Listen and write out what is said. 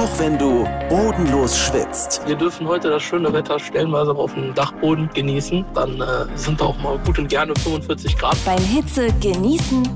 Auch wenn du bodenlos schwitzt. Wir dürfen heute das schöne Wetter stellenweise auf dem Dachboden genießen. Dann sind auch mal gut und gerne 45 Grad. Beim Hitze genießen